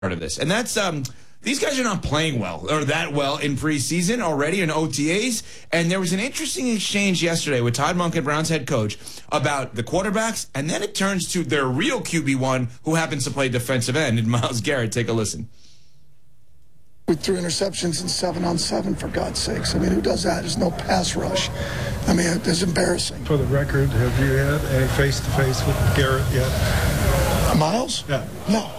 of this, and that's these guys are not playing well or that well in preseason already in OTAs. And there was an interesting exchange yesterday with Todd Monken, Browns head coach, about the quarterbacks, and then it turns to their real QB1, who happens to play defensive end, and Myles Garrett. Take a listen. With 3 interceptions and 7-on-7, for God's sakes. I mean, who does that? There's no pass rush. I mean, it's embarrassing. For the record, have you had a face-to-face with Garrett yet? Myles? Yeah. No.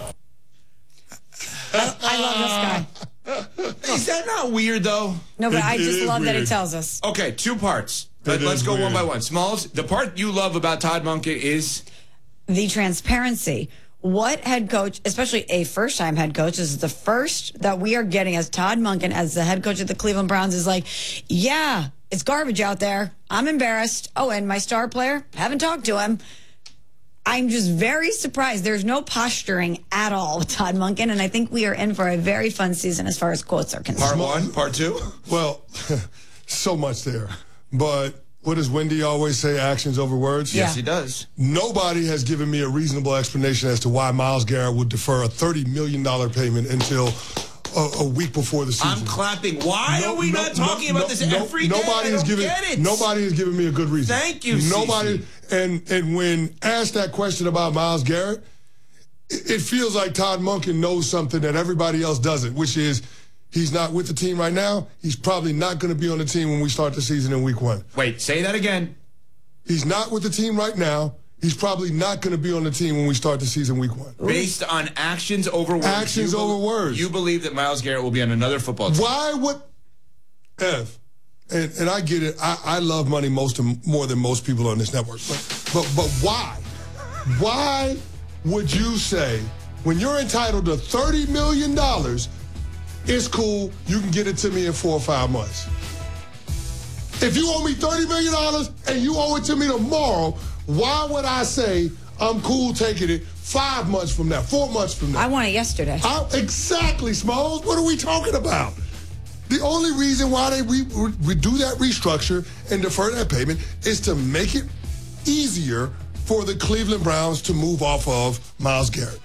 I love this guy. Is that not weird, though? No, but I just love weird that he tells us. Okay, 2 parts. Let's go weird. one by one. Smalls, the part you love about Todd Monken is? The transparency. What head coach, especially a first-time head coach, this is the first that we are getting as Todd Monken, as the head coach of the Cleveland Browns, is like, yeah, it's garbage out there. I'm embarrassed. Oh, and my star player, haven't talked to him. I'm just very surprised. There's no posturing at all with Todd Monken, and I think we are in for a very fun season as far as quotes are concerned. Part 1, part 2? Well, so much there. But what does Wendy always say, actions over words? Yes, he does. Nobody has given me a reasonable explanation as to why Myles Garrett would defer a $30 million payment until a week before the season. I'm clapping. Why are we not talking about this every day? Nobody has given me a good reason. Thank you, Nobody. CeCe. And when asked that question about Myles Garrett, it feels like Todd Monken knows something that everybody else doesn't, which is he's not with the team right now. He's probably not going to be on the team when we start the season in week 1. Wait, say that again. He's not with the team right now. He's probably not going to be on the team when we start the season week 1. Based on actions over words. Actions over words. You believe that Myles Garrett will be on another football team. Why would Ev? And I get it. I love money more than most people on this network. But why? Why would you say when you're entitled to $30 million, it's cool, you can get it to me in 4 or 5 months? If you owe me $30 million and you owe it to me tomorrow, why would I say I'm cool taking it 5 months from now, 4 months from now? I want it yesterday. Exactly, Smalls. What are we talking about? The only reason why we do that restructure and defer that payment is to make it easier for the Cleveland Browns to move off of Myles Garrett.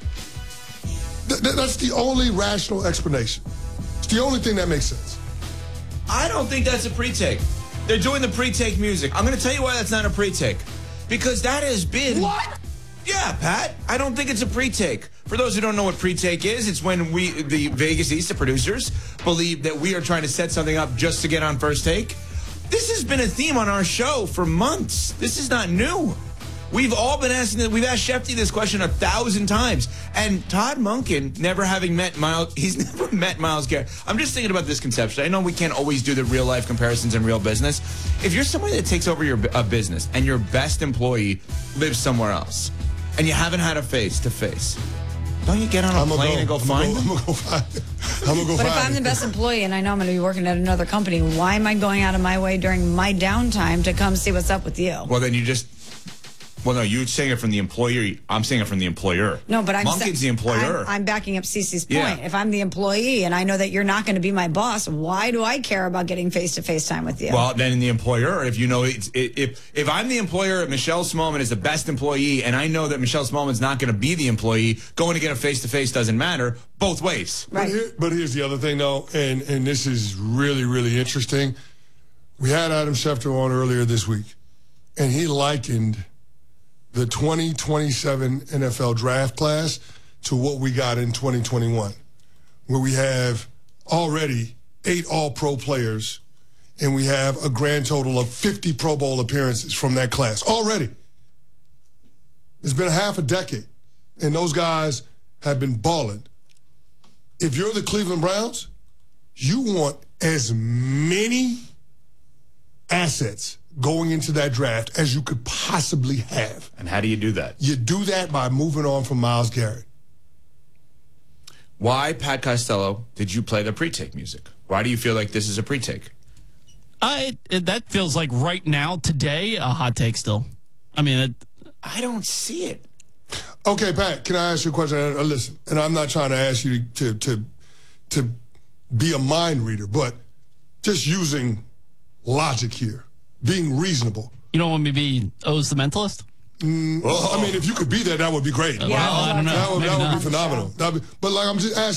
That's the only rational explanation. It's the only thing that makes sense. I don't think that's a pre-take. They're doing the pre-take music. I'm going to tell you why that's not a pre-take. Because that has been... What? Yeah, Pat. I don't think it's a pre-take. For those who don't know what pre-take is, it's when we, the Vegas East, the producers, believe that we are trying to set something up just to get on First Take. This has been a theme on our show for months. This is not new. We've all been asking that. We've asked Shefty this question 1,000 times. And Todd Monken, never having met Myles, he's never met Myles Garrett. I'm just thinking about this conception. I know we can't always do the real life comparisons in real business. If you're somebody that takes over a business and your best employee lives somewhere else and you haven't had a face-to-face, don't you get on a plane and go find them? I'm going to go find them. But if I'm the best employee and I know I'm going to be working at another company, why am I going out of my way during my downtime to come see what's up with you? Well, then you just... Well, no, you're saying it from the employer. I'm saying it from the employer. No, but Monken's the employer. I'm backing up Cece's point. Yeah. If I'm the employee and I know that you're not going to be my boss, why do I care about getting face-to-face time with you? Well, then in the employer, if you know, if I'm the employer, Michelle Smallman is the best employee, and I know that Michelle Smallman's not going to be the employee, going to get a face-to-face doesn't matter. Both ways. Right. But here's the other thing, though, and this is really, really interesting. We had Adam Schefter on earlier this week, and he likened the 2027 NFL draft class to what we got in 2021, where we have already 8 All-Pro players, and we have a grand total of 50 Pro Bowl appearances from that class already. It's been half a decade, and those guys have been balling. If you're the Cleveland Browns, you want as many assets going into that draft as you could possibly have. And how do you do that? You do that by moving on from Myles Garrett. Why, Pat Costello, did you play the pre-take music? Why do you feel like this is a pre-take? That feels like right now, today, a hot take still. I mean, I don't see it. Okay, Pat, can I ask you a question? Listen, and I'm not trying to ask you to be a mind reader, but just using logic here. Being reasonable. You don't want me to be O's the mentalist? I mean, if you could be there, that would be great. Yeah, well, I don't know. That would Maybe be not. phenomenal. But like, I'm just asking.